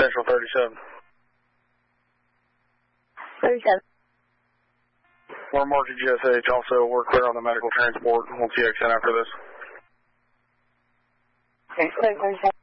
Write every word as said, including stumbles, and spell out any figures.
Central thirty-seven. thirty-seven. We're marked at G S H. Also, we're clear on the medical transport. We'll T X in after this. Okay, thirty-seven.